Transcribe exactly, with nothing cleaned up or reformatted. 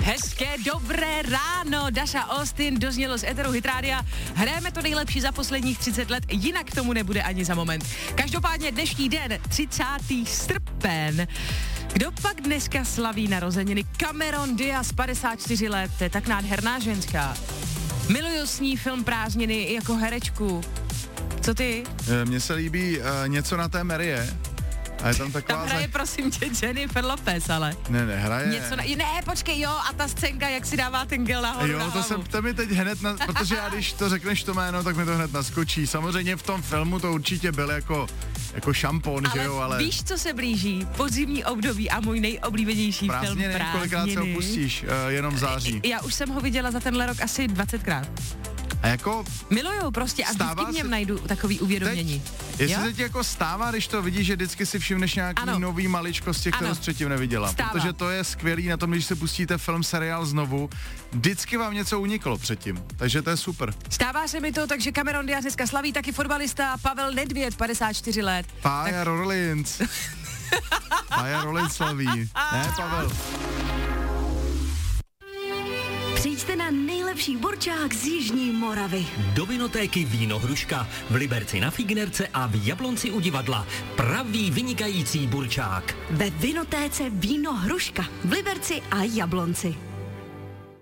Hezké dobré ráno, Dasha Austin doznělo z Eteru Hit Rádia. Hrajeme to nejlepší za posledních třicet let, jinak tomu nebude ani za moment. Každopádně dnešní den, třicátého srpen. Kdo pak dneska slaví narozeniny? Cameron Diaz, padesát čtyři let, to je tak nádherná ženská. Miluju s ní film Prázdniny jako herečku. Co ty? Mně se líbí uh, něco na té Marie. A je tam taková... Tam hraje, za... prosím tě, Jennifer Lopez, ale... Ne, ne, hraje... Něco na... Ne, počkej, jo, a ta scénka, jak si dává ten gel nahoru jo, na to se to mi teď hned, na... protože já když to řekneš to jméno, tak mi to hned naskočí. Samozřejmě v tom filmu to určitě byl jako, jako šampon, ale že jo, ale... víš, co se blíží? Podzimní období a můj nejoblíbenější Prázdniny, film Prázdniny. Kolikrát se ho pustíš, uh, jenom v září. Já už jsem ho viděla za tenhle rok asi dvacetkrát. A jako... Miluju prostě a vždycky v něm se... najdu takový uvědomění. Teď, jestli se ti jako stává, když to vidíš, že vždycky si všimneš nějaký ano. nový maličkosti, kterou jsi předtím neviděla. Stává. Protože to je skvělý na tom, když se pustíte film, seriál znovu, vždycky vám něco uniklo předtím. Takže to je super. Stává se mi to, takže Cameron Diaz dneska slaví, taky fotbalista Pavel Nedvěd, padesát čtyři let. Pája tak... Rollins. Pája Rollins slaví. Ne, Pavel. Přijďte na nejlepší burčák z Jižní Moravy. Do Vinotéky Víno Hruška, v Liberci na Fignerce a v Jablonci u divadla. Pravý vynikající burčák. Ve Vinotéce Víno Hruška, v Liberci a Jablonci.